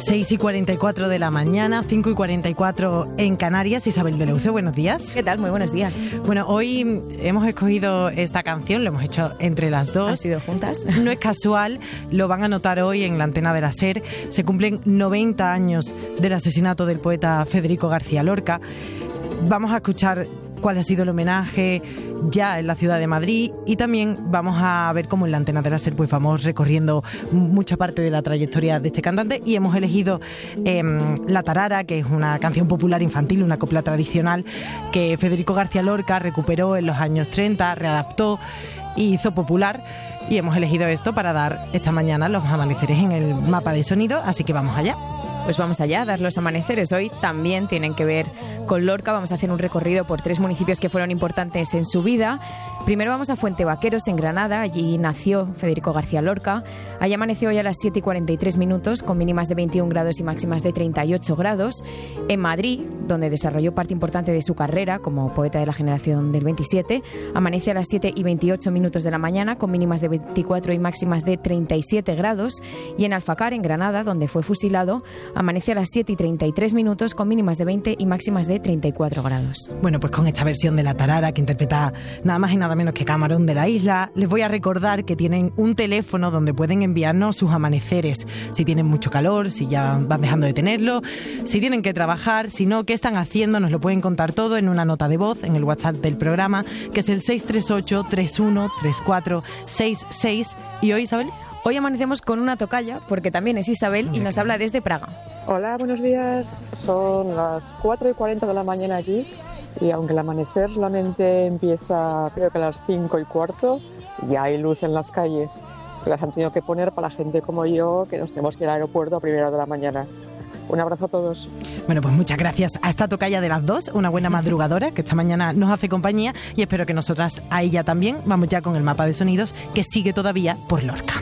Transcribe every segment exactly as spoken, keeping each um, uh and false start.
seis y cuarenta y cuatro de la mañana, cinco y cuarenta y cuatro en Canarias. Isabel de Leuce, buenos días. ¿Qué tal? Muy buenos días. Bueno, hoy hemos escogido esta canción, lo hemos hecho entre las dos. ¿Han sido juntas? No es casual, lo van a notar hoy en la antena de la SER. Se cumplen noventa años del asesinato del poeta Federico García Lorca. Vamos a escuchar cuál ha sido el homenaje ya en la ciudad de Madrid y también vamos a ver cómo en la antena de la SER pues vamos recorriendo mucha parte de la trayectoria de este cantante y hemos elegido eh, La Tarara, que es una canción popular infantil, una copla tradicional que Federico García Lorca recuperó en los años treinta, readaptó y hizo popular, y hemos elegido esto para dar esta mañana los amaneceres en el mapa de sonido, así que vamos allá. Pues vamos allá a dar los amaneceres. Hoy también tienen que ver con Lorca. Vamos a hacer un recorrido por tres municipios que fueron importantes en su vida. Primero vamos a Fuente Vaqueros, en Granada. Allí nació Federico García Lorca. Allí amaneció hoy a las siete y cuarenta y tres minutos, con mínimas de veintiún grados y máximas de treinta y ocho grados. En Madrid, donde desarrolló parte importante de su carrera como poeta de la generación del veintisiete, amanece a las siete y veintiocho minutos de la mañana, con mínimas de veinticuatro y máximas de treinta y siete grados. Y en Alfacar, en Granada, donde fue fusilado, amanece a las siete y treinta y tres minutos, con mínimas de veinte y máximas de treinta y cuatro grados. Bueno, pues con esta versión de La Tarara, que interpreta nada más y nada menos que Camarón de la Isla, les voy a recordar que tienen un teléfono donde pueden enviarnos sus amaneceres. Si tienen mucho calor, si ya van dejando de tenerlo, si tienen que trabajar, si no, qué están haciendo, nos lo pueden contar todo en una nota de voz en el WhatsApp del programa, que es el seis tres ocho, tres uno tres cuatro seis seis. ¿Y hoy, Isabel? Hoy amanecemos con una tocaya, porque también es Isabel y nos habla desde Praga. Hola, buenos días. Son las cuatro y cuarenta de la mañana aquí y aunque el amanecer solamente empieza creo que a las cinco y cuarto, ya hay luz en las calles. Las han tenido que poner para la gente como yo, que nos tenemos que ir al aeropuerto a primera hora de la mañana. Un abrazo a todos. Bueno, pues muchas gracias a esta tocaya de las dos, una buena madrugadora que esta mañana nos hace compañía, y espero que nosotras a ella también. Vamos ya con el mapa de sonidos, que sigue todavía por Lorca.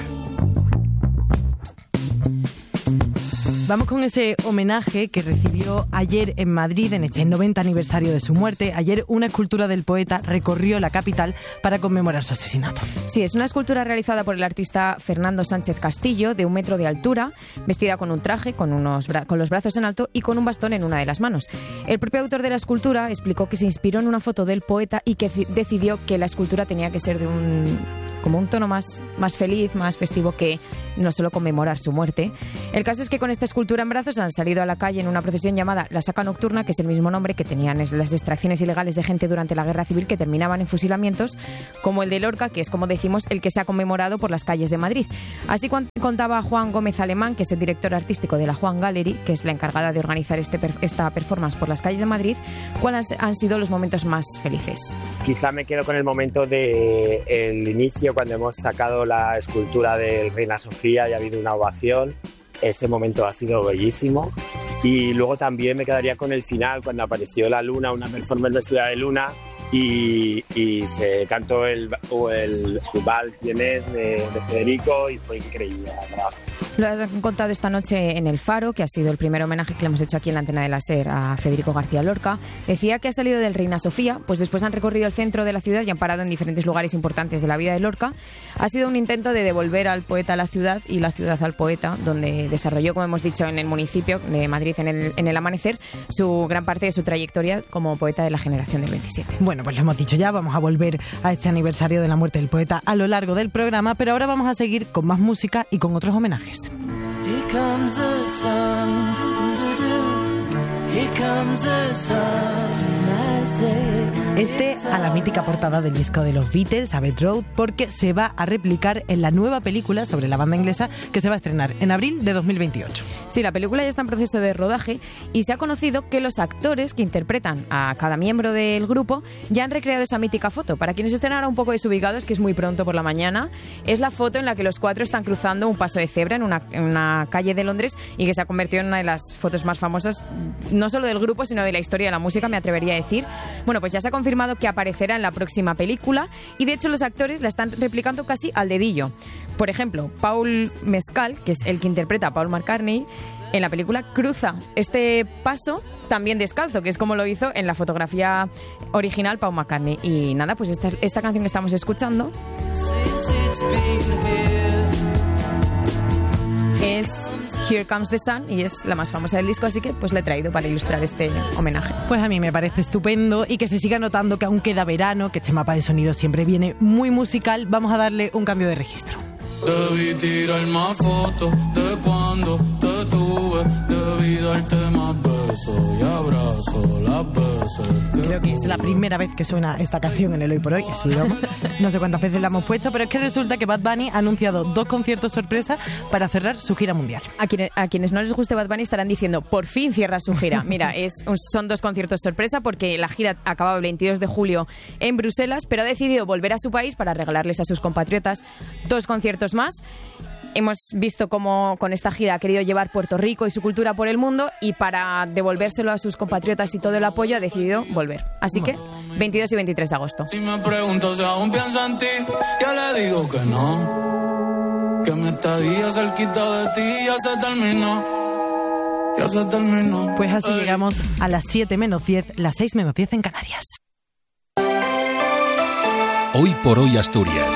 Vamos con ese homenaje que recibió ayer en Madrid en este noventa aniversario de su muerte. Ayer una escultura del poeta recorrió la capital para conmemorar su asesinato. Sí, es una escultura realizada por el artista Fernando Sánchez Castillo, de un metro de altura, vestida con un traje, con, unos bra- con los brazos en alto y con un bastón en una de las manos. El propio autor de la escultura explicó que se inspiró en una foto del poeta y que c- decidió que la escultura tenía que ser de un... como un tono más, más feliz, más festivo, que no solo conmemorar su muerte. El caso es que con esta escultura en brazos han salido a la calle en una procesión llamada La Saca Nocturna, que es el mismo nombre que tenían las extracciones ilegales de gente durante la Guerra Civil, que terminaban en fusilamientos, como el de Lorca, que es, como decimos, el que se ha conmemorado por las calles de Madrid. Así contaba Juan Gómez Alemán, que es el director artístico de la Juan Gallery, que es la encargada de organizar este, esta performance por las calles de Madrid, cuáles han sido los momentos más felices. Quizá me quedo con el momento del inicio, cuando hemos sacado la escultura del Reina Sofía y ha habido una ovación. Ese momento ha sido bellísimo. Y luego también me quedaría con el final, cuando apareció la luna, una performance vestida de luna, y, y se cantó el, el, el vals vienés de, de Federico, y fue increíble, la verdad. Lo has contado esta noche en El Faro, que ha sido el primer homenaje que le hemos hecho aquí en la antena de la SER a Federico García Lorca. Decía que ha salido del Reina Sofía, pues después han recorrido el centro de la ciudad y han parado en diferentes lugares importantes de la vida de Lorca. Ha sido un intento de devolver al poeta a la ciudad y la ciudad al poeta, donde desarrolló, como hemos dicho, en el municipio de Madrid, en el, en el amanecer, su gran parte de su trayectoria como poeta de la generación del veintisiete. Bueno, pues lo hemos dicho ya, vamos a volver a este aniversario de la muerte del poeta a lo largo del programa, pero ahora vamos a seguir con más música y con otros homenajes. Here comes the sun, here comes the sun, I say. Este a la mítica portada del disco de los Beatles, Abbey Road, porque se va a replicar en la nueva película sobre la banda inglesa que se va a estrenar en abril de dos mil veintiocho. Sí, la película ya está en proceso de rodaje y se ha conocido que los actores que interpretan a cada miembro del grupo ya han recreado esa mítica foto. Para quienes estén ahora un poco desubicados, que es muy pronto por la mañana, es la foto en la que los cuatro están cruzando un paso de cebra en una, en una calle de Londres, y que se ha convertido en una de las fotos más famosas, no solo del grupo, sino de la historia de la música, me atrevería a decir. Bueno, pues ya se ha confirmado que aparecerá en la próxima película, y de hecho los actores la están replicando casi al dedillo. Por ejemplo, Paul Mescal, que es el que interpreta a Paul McCartney, en la película cruza este paso también descalzo, que es como lo hizo en la fotografía original Paul McCartney. Y nada, pues esta, esta canción que estamos escuchando es Here Comes the Sun, y es la más famosa del disco, así que pues le he traído para ilustrar este homenaje. Pues a mí me parece estupendo, y que se siga notando que aún queda verano, que este mapa de sonido siempre viene muy musical. Vamos a darle un cambio de registro. Debí tirar más fotos de cuando te tuve, debí darte más besos y abrazos las veces. Creo que es la primera vez que suena esta canción en el Hoy por Hoy, es broma. No sé cuántas veces la hemos puesto, pero es que resulta que Bad Bunny ha anunciado dos conciertos sorpresa para cerrar su gira mundial. A quienes, a quienes no les guste Bad Bunny estarán diciendo, por fin cierra su gira. Mira, es, son dos conciertos sorpresa porque la gira acababa el veintidós de julio en Bruselas, pero ha decidido volver a su país para regalarles a sus compatriotas dos conciertos más. Hemos visto cómo con esta gira ha querido llevar Puerto Rico y su cultura por el mundo, y para devolvérselo a sus compatriotas y todo el apoyo ha decidido volver. Así que veintidós y veintitrés de agosto. Si me pregunto si aún pienso en ti, ya le digo que no, que mi estadía cerquita de ti ya se terminó, ya se terminó. Pues así llegamos a las siete menos diez, las seis menos diez en Canarias. Hoy por Hoy Asturias.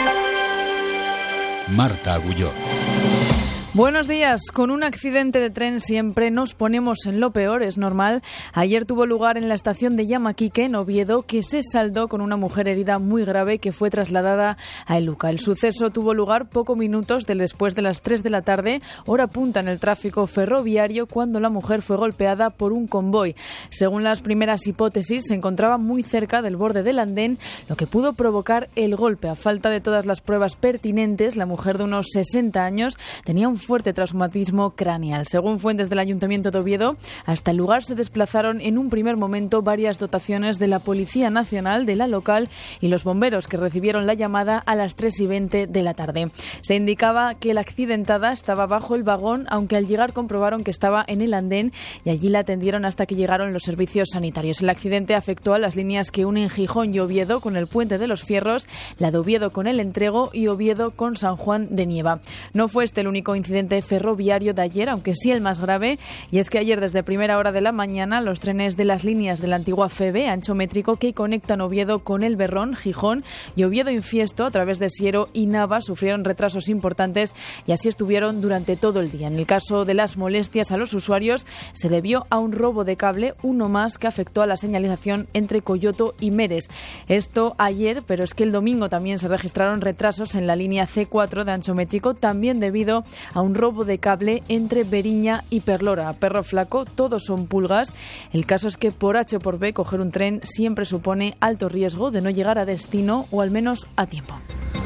Marta Agulló. Buenos días. Con un accidente de tren siempre nos ponemos en lo peor, es normal. Ayer tuvo lugar en la estación de Llamaquique, en Oviedo, que se saldó con una mujer herida muy grave que fue trasladada a Eluca. El suceso tuvo lugar pocos minutos del después de las tres de la tarde, hora punta en el tráfico ferroviario, cuando la mujer fue golpeada por un convoy. Según las primeras hipótesis, se encontraba muy cerca del borde del andén, lo que pudo provocar el golpe. A falta de todas las pruebas pertinentes, la mujer de unos sesenta años tenía un fuerte traumatismo craneal. Según fuentes del Ayuntamiento de Oviedo, hasta el lugar se desplazaron en un primer momento varias dotaciones de la Policía Nacional, de la local y los bomberos, que recibieron la llamada a las tres y veinte de la tarde. Se indicaba que la accidentada estaba bajo el vagón, aunque al llegar comprobaron que estaba en el andén, y allí la atendieron hasta que llegaron los servicios sanitarios. El accidente afectó a las líneas que unen Gijón y Oviedo con el Puente de los Fierros, la de Oviedo con el Entrego y Oviedo con San Juan de Nieva. No fue este el único incidente ferroviario de ayer, aunque sí el más grave, y es que ayer desde primera hora de la mañana los trenes de las líneas de la antigua F E B E, ancho métrico, que conectan Oviedo con El Berrón, Gijón y Oviedo Infiesto a través de Siero y Nava, sufrieron retrasos importantes, y así estuvieron durante todo el día. En el caso de las molestias a los usuarios, se debió a un robo de cable, uno más, que afectó a la señalización entre Coyoto y Meres. Esto ayer, pero es que el domingo también se registraron retrasos en la línea C cuatro de ancho métrico, también debido a un robo de cable entre Beriña y Perlora. Perro Flaco, todos son pulgas. El caso es que por H o por B coger un tren siempre supone alto riesgo de no llegar a destino, o al menos a tiempo.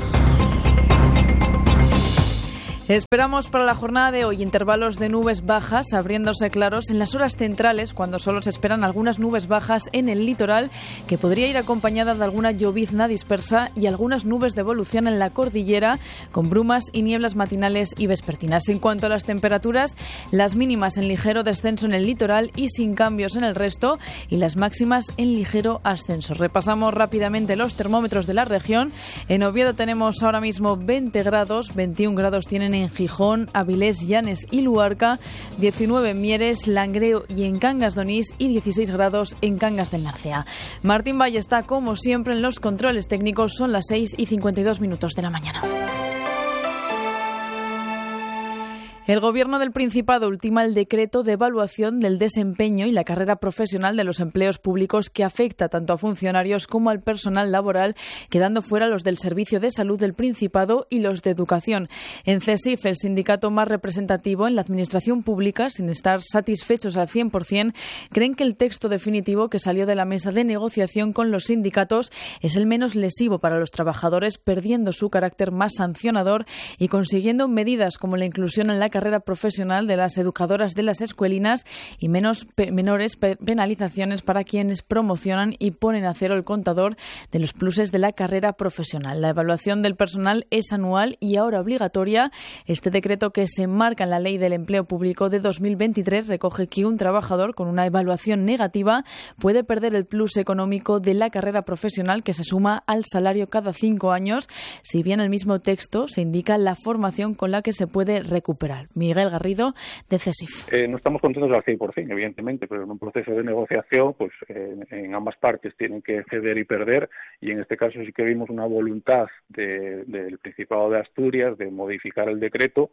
Esperamos para la jornada de hoy intervalos de nubes bajas, abriéndose claros en las horas centrales, cuando solo se esperan algunas nubes bajas en el litoral, que podría ir acompañada de alguna llovizna dispersa, y algunas nubes de evolución en la cordillera, con brumas y nieblas matinales y vespertinas. En cuanto a las temperaturas, las mínimas en ligero descenso en el litoral y sin cambios en el resto, y las máximas en ligero ascenso. Repasamos rápidamente los termómetros de la región. En Oviedo tenemos ahora mismo veinte grados, veintiún grados tienen en Gijón, Avilés, Llanes y Luarca, diecinueve en Mieres, Langreo y en Cangas de Onís, y dieciséis grados en Cangas del Narcea. Martín Valle está, como siempre, en los controles técnicos. Son las seis y cincuenta y dos minutos de la mañana. El Gobierno del Principado ultima el decreto de evaluación del desempeño y la carrera profesional de los empleos públicos, que afecta tanto a funcionarios como al personal laboral, quedando fuera los del Servicio de Salud del Principado y los de Educación. En CESIF, el sindicato más representativo en la administración pública, sin estar satisfechos al cien por ciento, creen que el texto definitivo que salió de la mesa de negociación con los sindicatos es el menos lesivo para los trabajadores, perdiendo su carácter más sancionador y consiguiendo medidas como la inclusión en la carrera profesional de las educadoras de las escuelinas y menos pe- menores pe- penalizaciones para quienes promocionan y ponen a cero el contador de los pluses de la carrera profesional. La evaluación del personal es anual y ahora obligatoria. Este decreto, que se enmarca en la Ley del Empleo Público de dos mil veintitrés, recoge que un trabajador con una evaluación negativa puede perder el plus económico de la carrera profesional, que se suma al salario cada cinco años, si bien el mismo texto se indica la formación con la que se puede recuperar. Miguel Garrido, de CESIF. Eh, no estamos contentos al cien por ciento, evidentemente, pero en un proceso de negociación, pues eh, en ambas partes tienen que ceder y perder, y en este caso sí que vimos una voluntad de, del Principado de Asturias de modificar el decreto,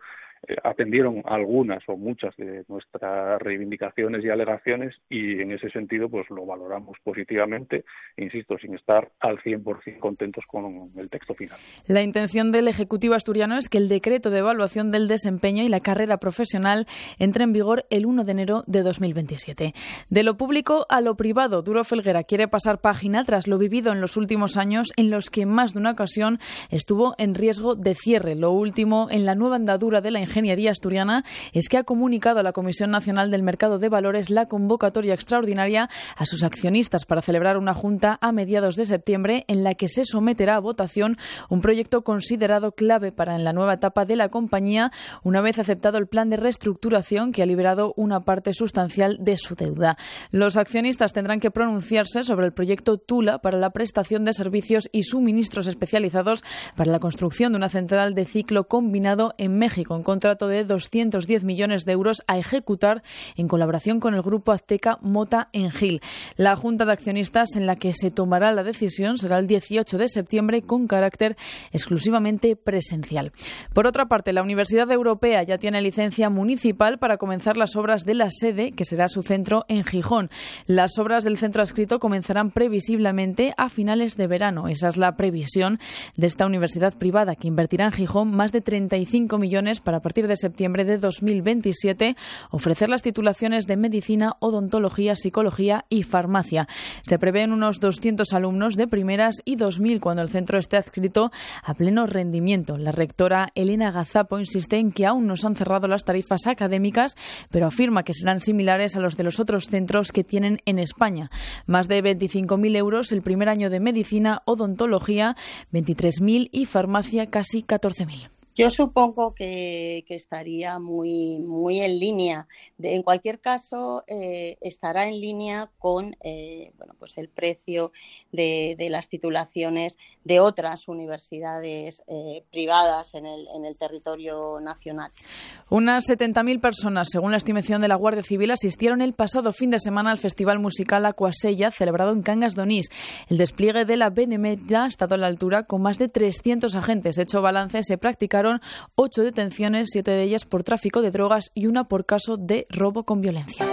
eh, atendieron algunas o muchas de nuestras reivindicaciones y alegaciones, y en ese sentido pues lo valoramos positivamente, insisto, sin estar al cien por ciento contentos con el texto final. La intención del Ejecutivo asturiano es que el decreto de evaluación del desempeño y la carrera profesional entre en vigor el uno de enero de dos mil veintisiete. De lo público a lo privado, Duro Felguera quiere pasar página tras lo vivido en los últimos años, en los que más de una ocasión estuvo en riesgo de cierre. Lo último en la nueva andadura de la ingeniería asturiana es que ha comunicado a la Comisión Nacional del Mercado de Valores la convocatoria extraordinaria a sus accionistas para celebrar una junta a mediados de septiembre en la que se someterá a votación un proyecto considerado clave para en la nueva etapa de la compañía, una vez aceptado el plan de reestructuración que ha liberado una parte sustancial de su deuda. Los accionistas tendrán que pronunciarse sobre el proyecto Tula para la prestación de servicios y suministros especializados para la construcción de una central de ciclo combinado en México, un contrato de doscientos diez millones de euros a ejecutar en colaboración con el grupo azteca Mota en Gil. La junta de accionistas en la que se tomará la decisión será el dieciocho de septiembre con carácter exclusivamente presencial. Por otra parte, la Universidad Europea ya tiene licencia municipal para comenzar las obras de la sede, que será su centro en Gijón. Las obras del centro adscrito comenzarán previsiblemente a finales de verano. Esa es la previsión de esta universidad privada, que invertirá en Gijón más de treinta y cinco millones para a partir de septiembre de dos mil veintisiete ofrecer las titulaciones de medicina, odontología, psicología y farmacia. Se prevén unos doscientos alumnos de primeras y dos mil cuando el centro esté adscrito a pleno rendimiento. La rectora Elena Gazapo insiste en que aún no se han cerrado las tarifas académicas, pero afirma que serán similares a los de los otros centros que tienen en España. Más de veinticinco mil euros el primer año de medicina, odontología, veintitrés mil y farmacia casi catorce mil. Yo supongo que, que estaría muy, muy en línea. De, en cualquier caso, eh, estará en línea con eh, bueno, pues el precio de, de las titulaciones de otras universidades eh, privadas en el, en el territorio nacional. Unas setenta mil personas, según la estimación de la Guardia Civil, asistieron el pasado fin de semana al Festival Musical Aquasella, celebrado en Cangas de Onís. El despliegue de la Benemérita ha estado a la altura, con más de trescientos agentes. Hecho balance, se practicaron ocho detenciones, siete de ellas por tráfico de drogas y una por caso de robo con violencia.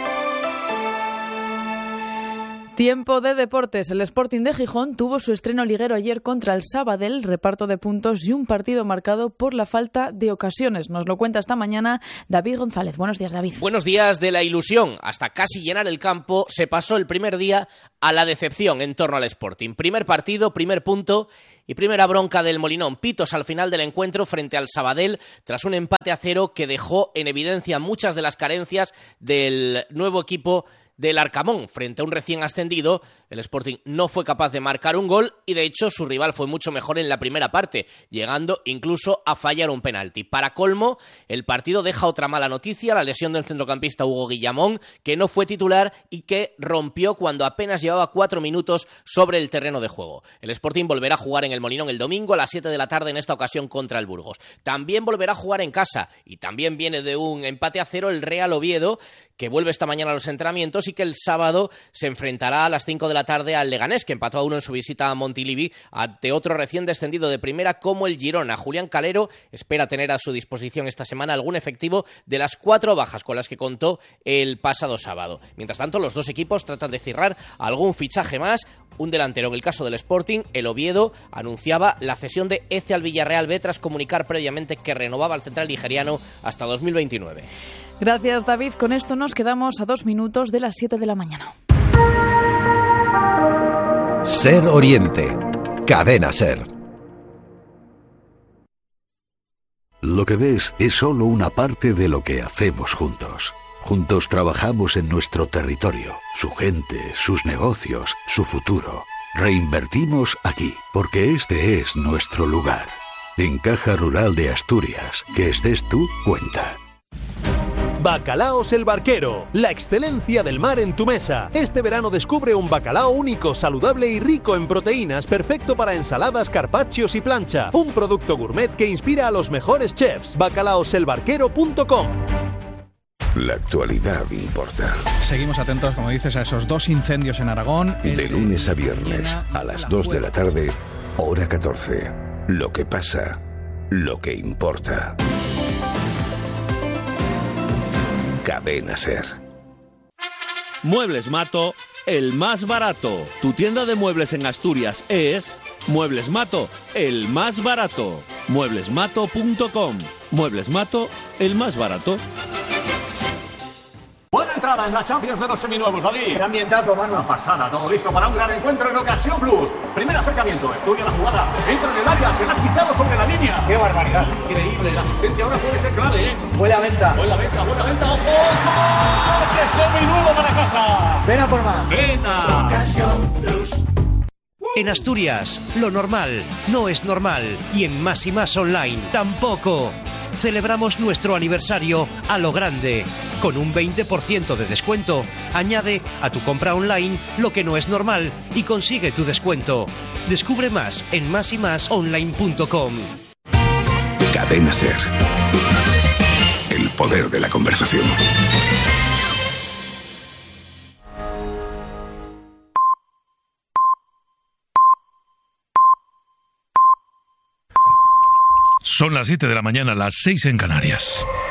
Tiempo de deportes. El Sporting de Gijón tuvo su estreno liguero ayer contra el Sabadell, reparto de puntos y un partido marcado por la falta de ocasiones. Nos lo cuenta esta mañana David González. Buenos días, David. Buenos días. De la ilusión hasta casi llenar el campo, se pasó el primer día a la decepción en torno al Sporting. Primer partido, primer punto y primera bronca del Molinón. Pitos al final del encuentro frente al Sabadell tras un empate a cero que dejó en evidencia muchas de las carencias del nuevo equipo del Arcamón. Frente a un recién ascendido, el Sporting no fue capaz de marcar un gol y de hecho su rival fue mucho mejor en la primera parte, llegando incluso a fallar un penalti. Para colmo, el partido deja otra mala noticia, la lesión del centrocampista Hugo Guillamón, que no fue titular y que rompió cuando apenas llevaba cuatro minutos sobre el terreno de juego. El Sporting volverá a jugar en el Molinón el domingo a las siete de la tarde, en esta ocasión contra el Burgos. También volverá a jugar en casa y también viene de un empate a cero el Real Oviedo, que vuelve esta mañana a los entrenamientos y que el sábado se enfrentará a las cinco de la tarde al Leganés, que empató a uno en su visita a Montilivi ante otro recién descendido de primera como el Girona. Julián Calero espera tener a su disposición esta semana algún efectivo de las cuatro bajas con las que contó el pasado sábado. Mientras tanto, los dos equipos tratan de cerrar algún fichaje más. Un delantero en el caso del Sporting, el Oviedo, anunciaba la cesión de Eze al Villarreal B tras comunicar previamente que renovaba al central nigeriano hasta dos mil veintinueve. Gracias, David. Con esto nos quedamos a dos minutos de las siete de la mañana. Ser Oriente. Cadena Ser. Lo que ves es solo una parte de lo que hacemos juntos. Juntos trabajamos en nuestro territorio, su gente, sus negocios, su futuro. Reinvertimos aquí, porque este es nuestro lugar. En Caja Rural de Asturias, que estés tú, cuenta. Bacalaos El Barquero, la excelencia del mar en tu mesa. Este verano descubre un bacalao único, saludable y rico en proteínas, perfecto para ensaladas, carpaccios y plancha. Un producto gourmet que inspira a los mejores chefs. bacalaos el barquero punto com. La actualidad importa. Seguimos atentos, como dices, a esos dos incendios en Aragón. De lunes a viernes, a las dos de la tarde, hora catorce. Lo que pasa, lo que importa. Cadena SER. Muebles Mato, el más barato. Tu tienda de muebles en Asturias es Muebles Mato, el más barato. muebles mato punto com. Muebles Mato, el más barato. Buena entrada en la Champions de los seminuevos, David. Qué ambientazo, mano. Una pasada, todo listo para un gran encuentro en Ocasión Plus. Primer acercamiento, estudia la jugada, entra en el área, se la ha quitado sobre la línea. ¡Qué barbaridad! Increíble, la asistencia ahora puede ser clave, ¿eh? Buena venta. Buena venta, buena venta, ojo. ¡Coche seminuevo para casa! Ven a por más. Venta. Ocasión Plus. En Asturias, lo normal no es normal. Y en Más y Más Online, tampoco. Celebramos nuestro aniversario a lo grande. Con un veinte por ciento de descuento. Añade a tu compra online lo que no es normal y consigue tu descuento. Descubre más en más y más online punto com. Cadena SER. El poder de la conversación. Son las siete de la mañana, las seis en Canarias.